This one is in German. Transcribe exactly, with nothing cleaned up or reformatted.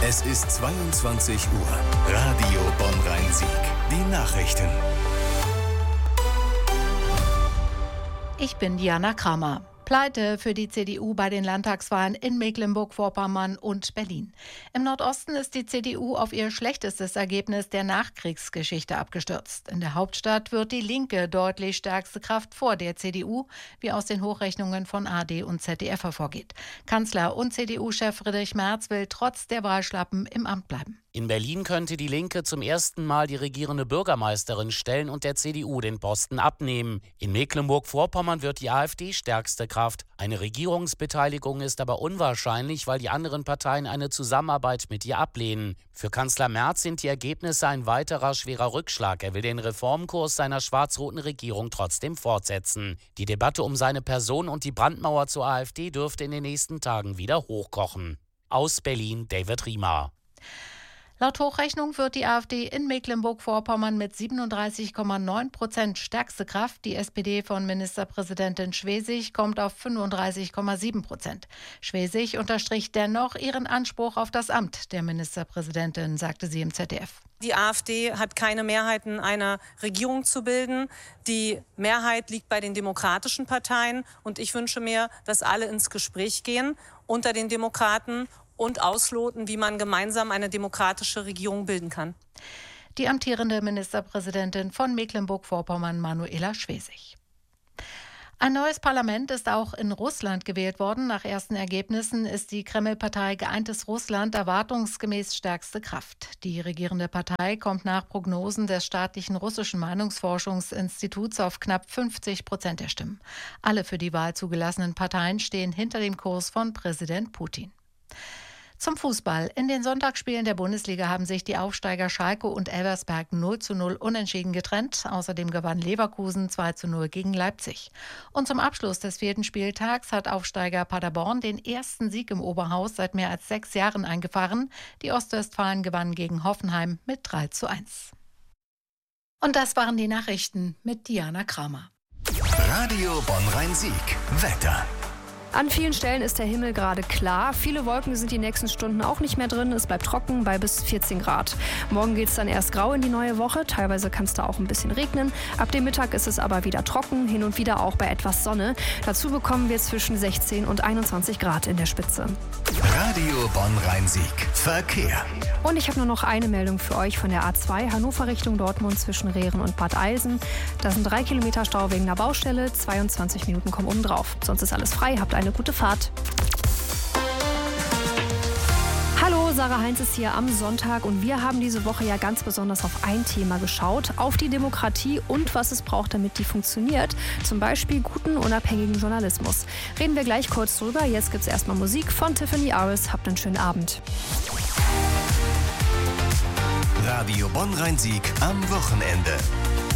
Es ist zweiundzwanzig Uhr. Radio Bonn-Rhein-Sieg. Die Nachrichten. Ich bin Diana Kramer. Pleite für die C D U bei den Landtagswahlen in Mecklenburg-Vorpommern und Berlin. Im Nordosten ist die C D U auf ihr schlechtestes Ergebnis der Nachkriegsgeschichte abgestürzt. In der Hauptstadt wird die Linke deutlich stärkste Kraft vor der C D U, wie aus den Hochrechnungen von A R D und Z D F hervorgeht. Kanzler und C D U-Chef Friedrich Merz will trotz der Wahlschlappen im Amt bleiben. In Berlin könnte die Linke zum ersten Mal die regierende Bürgermeisterin stellen und der C D U den Posten abnehmen. In Mecklenburg-Vorpommern wird die AfD stärkste Kraft. Eine Regierungsbeteiligung ist aber unwahrscheinlich, weil die anderen Parteien eine Zusammenarbeit mit ihr ablehnen. Für Kanzler Merz sind die Ergebnisse ein weiterer schwerer Rückschlag. Er will den Reformkurs seiner schwarz-roten Regierung trotzdem fortsetzen. Die Debatte um seine Person und die Brandmauer zur AfD dürfte in den nächsten Tagen wieder hochkochen. Aus Berlin, David Riemer. Laut Hochrechnung wird die AfD in Mecklenburg-Vorpommern mit siebenunddreißig Komma neun Prozent stärkste Kraft. Die S P D von Ministerpräsidentin Schwesig kommt auf fünfunddreißig Komma sieben Prozent. Schwesig unterstrich dennoch ihren Anspruch auf das Amt der Ministerpräsidentin, sagte sie im Z D F. Die AfD hat keine Mehrheiten, eine Regierung zu bilden. Die Mehrheit liegt bei den demokratischen Parteien. Und ich wünsche mir, dass alle ins Gespräch gehen unter den Demokraten und ausloten, wie man gemeinsam eine demokratische Regierung bilden kann. Die amtierende Ministerpräsidentin von Mecklenburg-Vorpommern, Manuela Schwesig. Ein neues Parlament ist auch in Russland gewählt worden. Nach ersten Ergebnissen ist die Kreml-Partei Geeintes Russland erwartungsgemäß stärkste Kraft. Die regierende Partei kommt nach Prognosen des staatlichen russischen Meinungsforschungsinstituts auf knapp fünfzig Prozent der Stimmen. Alle für die Wahl zugelassenen Parteien stehen hinter dem Kurs von Präsident Putin. Zum Fußball. In den Sonntagsspielen der Bundesliga haben sich die Aufsteiger Schalke und Elversberg null zu null unentschieden getrennt. Außerdem gewann Leverkusen zwei zu null gegen Leipzig. Und zum Abschluss des vierten Spieltags hat Aufsteiger Paderborn den ersten Sieg im Oberhaus seit mehr als sechs Jahren eingefahren. Die Ostwestfalen gewannen gegen Hoffenheim mit drei zu eins. Und das waren die Nachrichten mit Diana Kramer. Radio Bonn-Rhein-Sieg. Wetter. An vielen Stellen ist der Himmel gerade klar. Viele Wolken sind die nächsten Stunden auch nicht mehr drin. Es bleibt trocken bei bis vierzehn Grad. Morgen geht es dann erst grau in die neue Woche. Teilweise kann es da auch ein bisschen regnen. Ab dem Mittag ist es aber wieder trocken, hin und wieder auch bei etwas Sonne. Dazu bekommen wir zwischen sechzehn und einundzwanzig Grad in der Spitze. Radio Bonn-Rhein-Sieg. Verkehr. Und ich habe nur noch eine Meldung für euch von der A zwei Hannover Richtung Dortmund zwischen Rehren und Bad Eilsen. Da sind drei Kilometer Stau wegen einer Baustelle. zweiundzwanzig Minuten kommen oben drauf. Sonst ist alles frei. Habt eine gute Fahrt. Hallo, Sarah Heinz ist hier am Sonntag und wir haben diese Woche ja ganz besonders auf ein Thema geschaut, auf die Demokratie und was es braucht, damit die funktioniert. Zum Beispiel guten, unabhängigen Journalismus. Reden wir gleich kurz drüber. Jetzt gibt es erstmal Musik von Tiffany Aris. Habt einen schönen Abend. Radio Bonn-Rhein-Sieg am Wochenende.